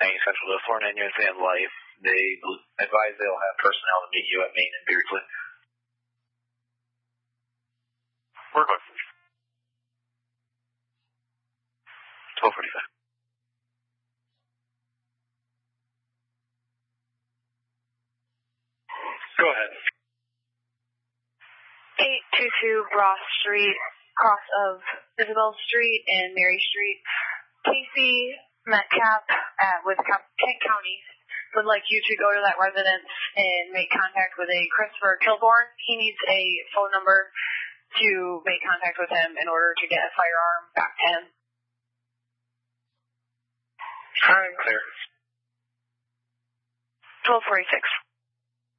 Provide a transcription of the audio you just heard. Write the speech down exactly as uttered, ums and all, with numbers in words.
County Central to four nine U S A and Life. They advise they'll have personnel to meet you at Main and Beardsley. Where about twelve forty-five. Go ahead. eight two two Ross Street, cross of Isabel Street and Mary Street. Casey Metcalf uh, with Kent County would like you to go to that residence and make contact with a Christopher Kilborn. He needs a phone number to make contact with him in order to get a firearm back to him. All right, clear. twelve forty-six.